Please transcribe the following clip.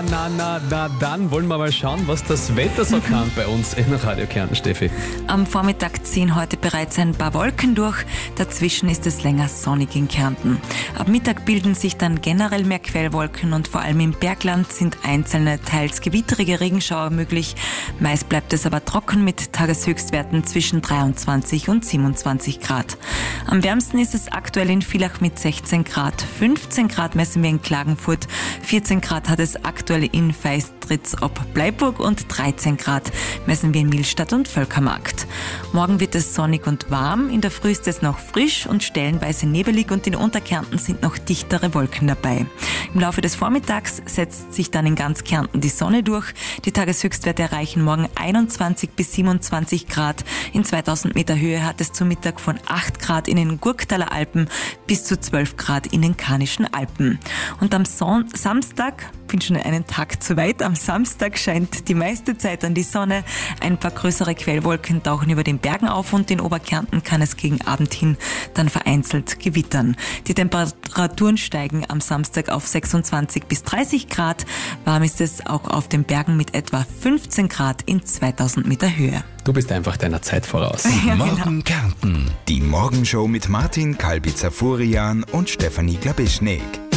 Dann wollen wir mal schauen, was das Wetter so kann bei uns in Radio Kärnten, Steffi. Am Vormittag ziehen heute bereits ein paar Wolken durch. Dazwischen ist es länger sonnig in Kärnten. Ab Mittag bilden sich dann generell mehr Quellwolken und vor allem im Bergland sind einzelne, teils gewitterige Regenschauer möglich. Meist bleibt es aber trocken mit Tageshöchstwerten zwischen 23 und 27 Grad. Am wärmsten ist es aktuell in Villach mit 16 Grad. 15 Grad messen wir in Klagenfurt. 14 Grad hat es aktuell in Feistritz ob Bleiburg und 13 Grad messen wir in Millstatt und Völkermarkt. Morgen wird es sonnig und warm. In der Früh ist es noch frisch und stellenweise nebelig und in Unterkärnten sind noch dichtere Wolken dabei. Im Laufe des Vormittags setzt sich dann in ganz Kärnten die Sonne durch. Die Tageshöchstwerte erreichen morgen 21 bis 27 Grad. In 2000 Meter Höhe hat es zu Mittag von 8 Grad in den Gurktaler Alpen bis zu 12 Grad in den Karnischen Alpen. Und am Samstag, bin schon einen Tag zu weit, am Samstag scheint die meiste Zeit an die Sonne. Ein paar größere Quellwolken tauchen über den Bergen auf und in Oberkärnten kann es gegen Abend hin dann vereinzelt gewittern. Die Temperaturen steigen am Samstag auf 26 bis 30 Grad. Warm ist es auch auf den Bergen mit etwa 15 Grad in 2000 Meter Höhe. Du bist einfach deiner Zeit voraus. Ja, Morgen Kärnten. Die Morgenshow mit Martin Kalbitzer-Furian und Stefanie Glabischnik.